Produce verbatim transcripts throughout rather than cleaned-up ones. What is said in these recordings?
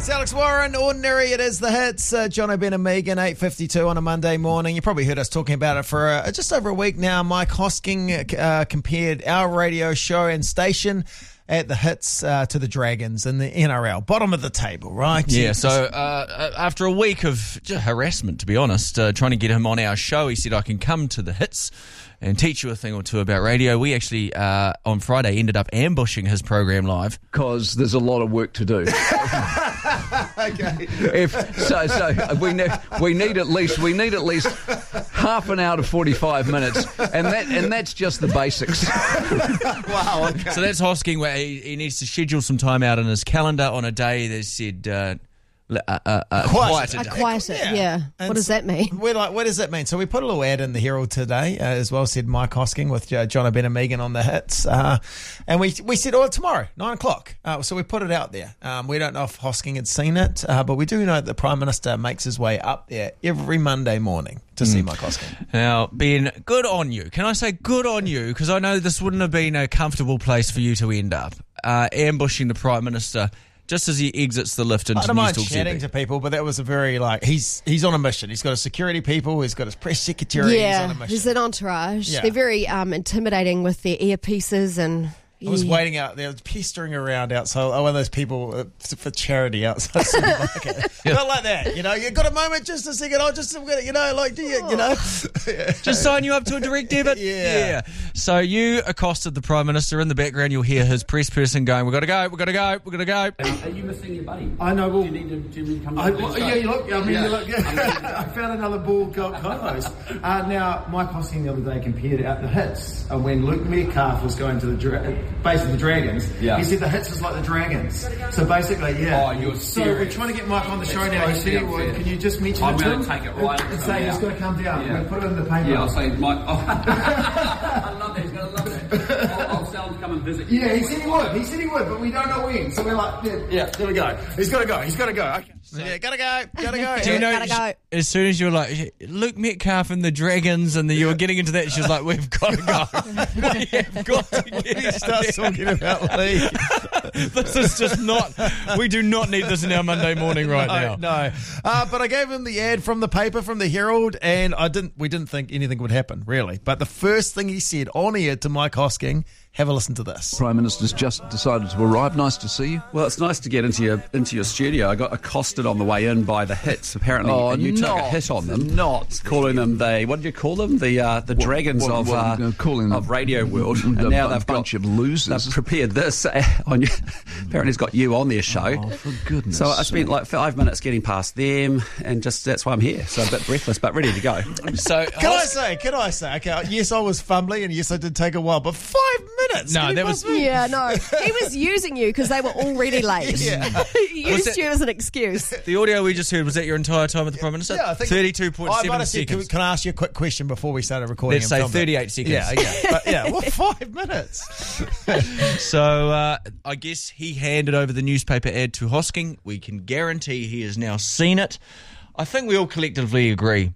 It's Alex Warren, Ordinary. It is the hits. Uh, John O'Brien and Megan, eight fifty-two on a Monday morning. You probably heard us talking about it for uh, just over a week now. Mike Hosking uh, compared our radio show and station at the hits uh, to the Dragons in the N R L. Bottom of the table, right? Yeah, so uh, after a week of just harassment, to be honest, uh, trying to get him on our show, he said, I can come to the hits and teach you a thing or two about radio. We actually, uh, on Friday, ended up ambushing his program live. Because there's a lot of work to do. Okay. If, so so we need, we need at least we need at least half an hour to forty-five minutes, and that and that's just the basics. Wow. Okay. So that's Hosking, where he, he needs to schedule some time out in his calendar on a day that said uh, uh, uh, uh, Quiet. quieter A day. quieter, yeah. yeah. And What does that mean? We're like, what does that mean? So we put a little ad in the Herald today, uh, as well, said Mike Hosking with uh, John O'Brien and Megan on the hits. Uh, and we we said, oh, tomorrow, nine o'clock. Uh, so we put it out there. Um, we don't know if Hosking had seen it, uh, but we do know that the Prime Minister makes his way up there every Monday morning to see Mike Hosking. Now, Ben, good on you. Can I say good on you? Because I know this wouldn't have been a comfortable place for you to end up, uh, ambushing the Prime Minister just as he exits the lift into I don't mind Newstalk chatting T V. to people, but that was a very, like, he's he's on a mission. He's got his security people, he's got his press secretary, he's on a Yeah, mission. there's an entourage. Yeah. They're very um, intimidating with their earpieces and... I was yeah. waiting out there, pestering around outside. Oh, one of those people uh, for charity outside the supermarket. Not like that, you know. You got a moment just a second. Oh, just you know, like do you, you know, Just sign you up to a direct debit? Yeah. So you accosted the Prime Minister. In the background, you'll hear his press person going, we've got to go, we've got to go, we've got to go. Are you missing your buddy? I know. Well, do you need to, do you need to come I, to the well, show? yeah, you look. I mean, Yeah. you look. Yeah. I found another bald co- co-host. Uh, now, Mike Hosking the other day compared out the hits uh, when Luke Metcalf was going to the dra- basically the Dragons. Yeah. He said the hits is like the Dragons. So basically, yeah. Oh, you're So serious. we're trying to get Mike on the show It's now. He crazy said he up would. there. Can you just mention I'm it to gonna him? take it right and and say come he's out. got to come down. Yeah. We'll put it in the paper. Yeah, I'll say, Mike. Oh, I love that. He's going to love that. I'll, I'll tell him to come and visit you. Yeah, he said he would. He said he would, but we don't know when. So we're like, yeah, yeah, there we go. He's got to go. He's got to go. Okay. yeah, gotta go, gotta go. Do you know, Gotta go. as soon as you were like, Luke Metcalf and the Dragons, and the, you were getting into that, she was like, we've got to go. We have got to get He out starts there. talking about Lee. This is just not, we do not need this in our Monday morning right now. No, no. Uh, but I gave him the ad from the paper, from the Herald, and I didn't. We didn't think anything would happen, really. But the first thing he said on air to Mike Hosking, have a listen to this. Prime Minister's just decided to arrive. Nice to see you. Well, it's nice to get into your into your studio. I got accosted on the way in by the hits. Apparently, Oh, you took a not- hit on them. not. calling them the what did you call them? The uh, the dragons what- of what- uh, uh, calling them- of radio world. a And now bu- they've bunch got, of losers. They've prepared this uh, on you. Apparently, it's got you on their show. Oh, for goodness So I spent sake. like five minutes getting past them, and just that's why I'm here. So a bit breathless, but ready to go. So, Can I say? Can I say? Okay, yes, I was fumbling, and yes, I did take a while, but five minutes. No, Can you that was- pass me? Yeah, no. He was using you because they were already late. Yeah. He Was used it- you as an excuse. the audio we just heard, was that your entire time with the Prime Minister? Yeah, I think thirty-two point I might seven have said, can, seconds. can I ask you a quick question before we started recording? Let's and say filming? thirty-eight seconds. Yeah, yeah, but yeah. Well, five minutes. So uh, I guess he handed over the newspaper ad to Hosking. We can guarantee he has now seen it. I think we all collectively agree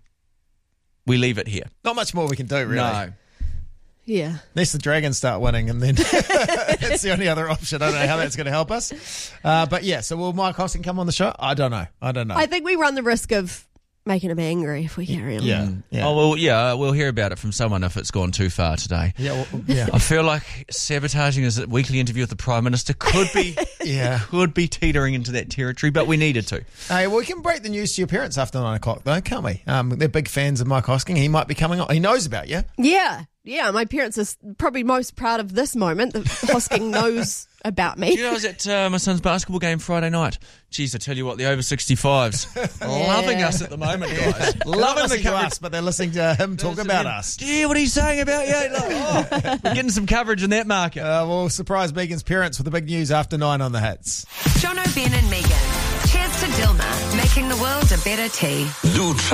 we leave it here. Not much more we can do, really. No. Yeah. Unless the Dragons start winning, and then that's the only other option. I don't know how that's going to help us. Uh, but yeah, so will Mike Hosking come on the show? I don't know. I don't know. I think we run the risk of making him angry if we carry on. yeah, yeah. Oh, well, yeah, we'll hear about it from someone if it's gone too far today. yeah, well, yeah. I feel like sabotaging his weekly interview with the Prime Minister could be Yeah. could be teetering into that territory, but we needed to. Hey, well, we can break the news to your parents after nine o'clock, though, can't we? Um, they're big fans of Mike Hosking. He might be coming on. He knows about you. Yeah. Yeah. My parents are s- probably most proud of this moment that Hosking knows about me. Do you know I was at uh, my son's basketball game Friday night? Jeez, I tell you what, the over sixty-fives loving us at the moment, guys. Loving loving listening the to coverage. us, but they're listening to him talk Listen about to him. us. Do you hear what he's saying about you? Like, oh, we're getting some coverage in that market. Uh, we'll surprise Megan's parents with the big news after nine on the hits. John O'Brien and Megan. Cheers to Dilma, making the world a better tea. Lucha.